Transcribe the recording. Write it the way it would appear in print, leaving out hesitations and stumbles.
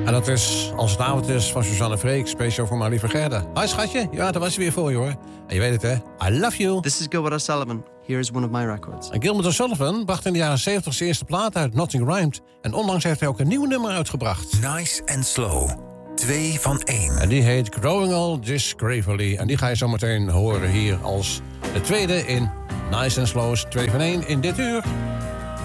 En dat is Als het avond is van Suzanne Freek, speciaal voor mijn lieve Gerda. Hi schatje, ja, daar was hij weer voor je hoor. En je weet het hè, I love you. This is Gilbert O'Sullivan. Here is one of my records. En Gilbert O'Sullivan bracht in de jaren 70 zijn eerste plaat uit, Nothing Rhymed. En onlangs heeft hij ook een nieuw nummer uitgebracht. Nice and Slow, 2 van 1. En die heet Growing Old Disgracefully. En die ga je zo meteen horen hier als de tweede in Nice and Slow's 2 van 1 in dit uur.